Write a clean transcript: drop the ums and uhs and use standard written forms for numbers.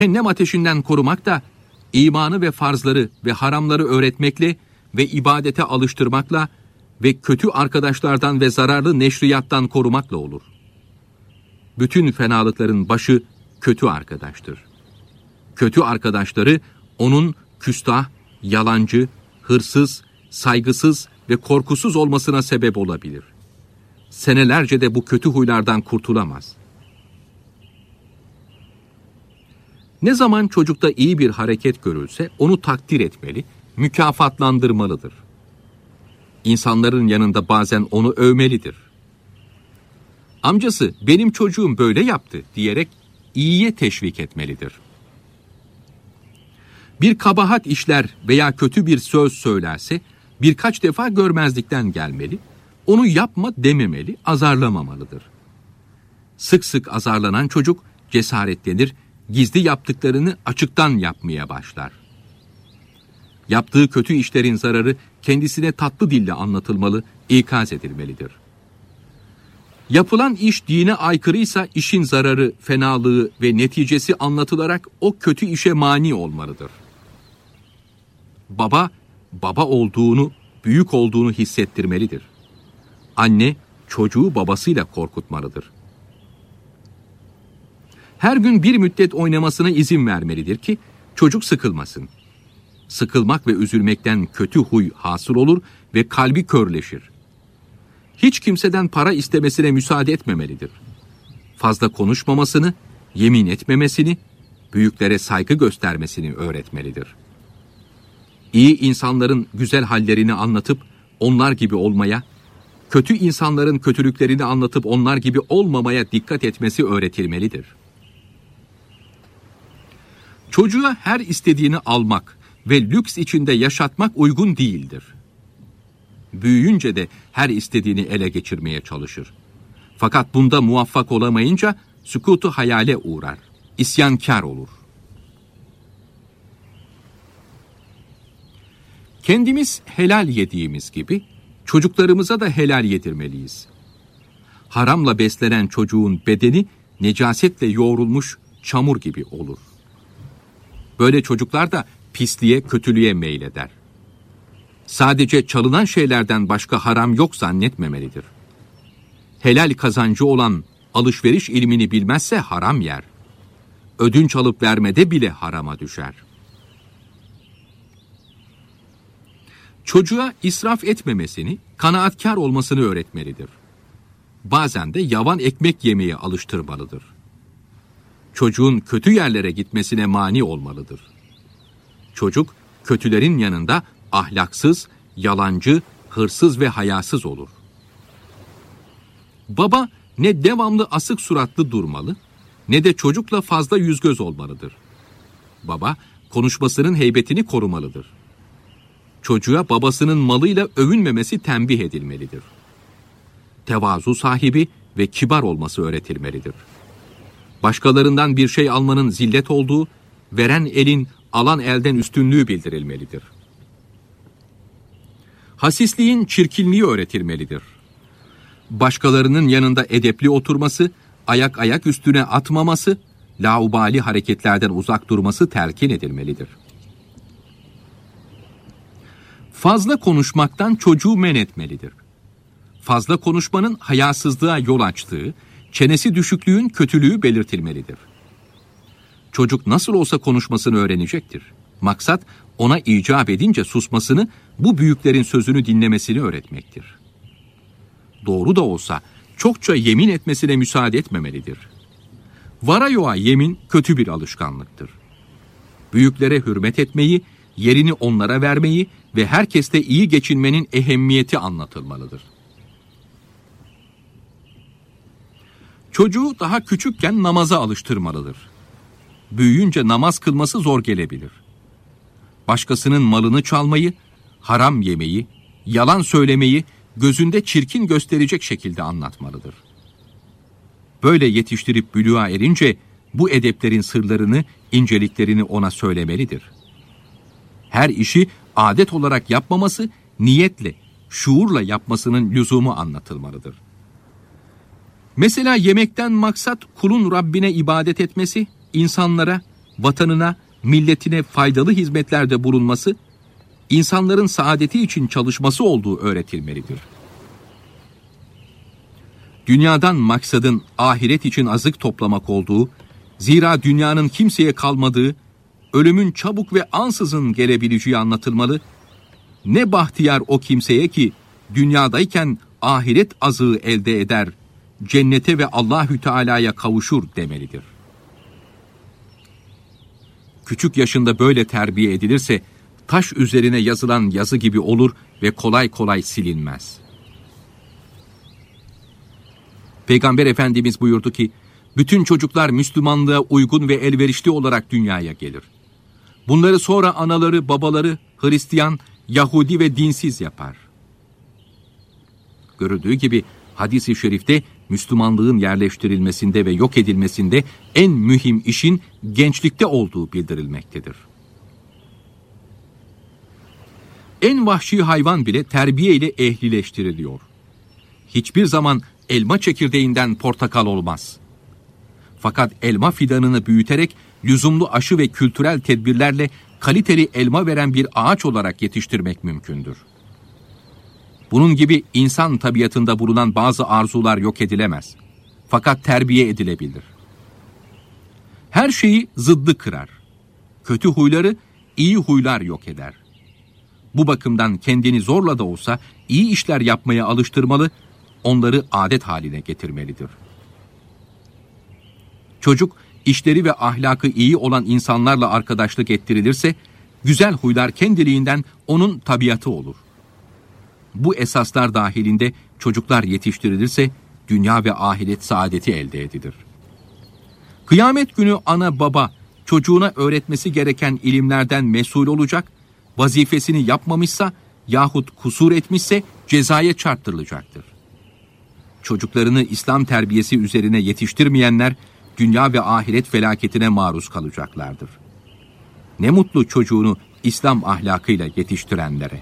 Cehennem ateşinden korumak da imanı ve farzları ve haramları öğretmekle ve ibadete alıştırmakla ve kötü arkadaşlardan ve zararlı neşriyattan korumakla olur. Bütün fenalıkların başı kötü arkadaştır. Kötü arkadaşları onun küstah, yalancı, hırsız, saygısız ve korkusuz olmasına sebep olabilir. Senelerce de bu kötü huylardan kurtulamaz. Ne zaman çocukta iyi bir hareket görülse onu takdir etmeli, mükafatlandırmalıdır. İnsanların yanında bazen onu övmelidir. Amcası benim çocuğum böyle yaptı diyerek iyiye teşvik etmelidir. Bir kabahat işler veya kötü bir söz söylerse birkaç defa görmezlikten gelmeli, onu yapma dememeli, azarlamamalıdır. Sık sık azarlanan çocuk cesaretlenir, gizli yaptıklarını açıktan yapmaya başlar. Yaptığı kötü işlerin zararı kendisine tatlı dille anlatılmalı, ikaz edilmelidir. Yapılan iş dine aykırıysa işin zararı, fenalığı ve neticesi anlatılarak o kötü işe mani olmalıdır. Baba olduğunu, büyük olduğunu hissettirmelidir. Anne, çocuğu babasıyla korkutmalıdır. Her gün bir müddet oynamasına izin vermelidir ki çocuk sıkılmasın. Sıkılmak ve üzülmekten kötü huy hasıl olur ve kalbi körleşir. Hiç kimseden para istemesine müsaade etmemelidir. Fazla konuşmamasını, yemin etmemesini, büyüklere saygı göstermesini öğretmelidir. İyi insanların güzel hallerini anlatıp onlar gibi olmaya, kötü insanların kötülüklerini anlatıp onlar gibi olmamaya dikkat etmesi öğretilmelidir. Çocuğa her istediğini almak ve lüks içinde yaşatmak uygun değildir. Büyüyünce de her istediğini ele geçirmeye çalışır. Fakat bunda muvaffak olamayınca sükutu hayale uğrar, isyankar olur. Kendimiz helal yediğimiz gibi çocuklarımıza da helal yedirmeliyiz. Haramla beslenen çocuğun bedeni necasetle yoğrulmuş çamur gibi olur. Böyle çocuklar da pisliğe, kötülüğe meyleder. Sadece çalınan şeylerden başka haram yok zannetmemelidir. Helal kazancı olan alışveriş ilmini bilmezse haram yer. Ödünç alıp vermede bile harama düşer. Çocuğa israf etmemesini, kanaatkar olmasını öğretmelidir. Bazen de yavan ekmek yemeye alıştırmalıdır. Çocuğun kötü yerlere gitmesine mani olmalıdır. Çocuk, kötülerin yanında ahlaksız, yalancı, hırsız ve hayasız olur. Baba ne devamlı asık suratlı durmalı, ne de çocukla fazla yüzgöz olmalıdır. Baba, konuşmasının heybetini korumalıdır. Çocuğa babasının malıyla övünmemesi tembih edilmelidir. Tevazu sahibi ve kibar olması öğretilmelidir. Başkalarından bir şey almanın zillet olduğu, veren elin alan elden üstünlüğü bildirilmelidir. Hasisliğin çirkinliği öğretilmelidir. Başkalarının yanında edepli oturması, ayak üstüne atmaması, laubali hareketlerden uzak durması telkin edilmelidir. Fazla konuşmaktan çocuğu men etmelidir. Fazla konuşmanın hayasızlığa yol açtığı, çenesi düşüklüğün kötülüğü belirtilmelidir. Çocuk nasıl olsa konuşmasını öğrenecektir. Maksat ona icap edince susmasını, bu büyüklerin sözünü dinlemesini öğretmektir. Doğru da olsa çokça yemin etmesine müsaade etmemelidir. Vara yoğa yemin kötü bir alışkanlıktır. Büyüklere hürmet etmeyi, yerini onlara vermeyi ve herkesle iyi geçinmenin ehemmiyeti anlatılmalıdır. Çocuğu daha küçükken namaza alıştırmalıdır. Büyüyünce namaz kılması zor gelebilir. Başkasının malını çalmayı, haram yemeyi, yalan söylemeyi gözünde çirkin gösterecek şekilde anlatmalıdır. Böyle yetiştirip bülüğa erince bu edeplerin sırlarını, inceliklerini ona söylemelidir. Her işi adet olarak yapmaması, niyetle, şuurla yapmasının lüzumu anlatılmalıdır. Mesela yemekten maksat kulun Rabbine ibadet etmesi, insanlara vatanına, milletine faydalı hizmetlerde bulunması, insanların saadeti için çalışması olduğu öğretilmelidir. Dünyadan maksadın ahiret için azık toplamak olduğu, zira dünyanın kimseye kalmadığı, ölümün çabuk ve ansızın gelebileceği anlatılmalı. Ne bahtiyar o kimseye ki dünyadayken ahiret azığı elde eder, cennete ve Allahü Teala'ya kavuşur demelidir. Küçük yaşında böyle terbiye edilirse taş üzerine yazılan yazı gibi olur ve kolay kolay silinmez. Peygamber Efendimiz buyurdu ki, bütün çocuklar Müslümanlığa uygun ve elverişli olarak dünyaya gelir. Bunları sonra anaları, babaları Hristiyan, Yahudi ve dinsiz yapar. Görüldüğü gibi hadis-i şerifte Müslümanlığın yerleştirilmesinde ve yok edilmesinde en mühim işin gençlikte olduğu bildirilmektedir. En vahşi hayvan bile terbiye ile ehlileştiriliyor. Hiçbir zaman elma çekirdeğinden portakal olmaz. Fakat elma fidanını büyüterek lüzumlu aşı ve kültürel tedbirlerle kaliteli elma veren bir ağaç olarak yetiştirmek mümkündür. Bunun gibi insan tabiatında bulunan bazı arzular yok edilemez. Fakat terbiye edilebilir. Her şeyi zıddı kırar. Kötü huyları iyi huylar yok eder. Bu bakımdan kendini zorla da olsa iyi işler yapmaya alıştırmalı, onları adet haline getirmelidir. Çocuk, işleri ve ahlakı iyi olan insanlarla arkadaşlık ettirilirse, güzel huylar kendiliğinden onun tabiatı olur. Bu esaslar dahilinde çocuklar yetiştirilirse, dünya ve ahiret saadeti elde edilir. Kıyamet günü ana baba, çocuğuna öğretmesi gereken ilimlerden mesul olacak, vazifesini yapmamışsa yahut kusur etmişse cezaya çarptırılacaktır. Çocuklarını İslam terbiyesi üzerine yetiştirmeyenler, dünya ve ahiret felaketine maruz kalacaklardır. Ne mutlu çocuğunu İslam ahlakıyla yetiştirenlere.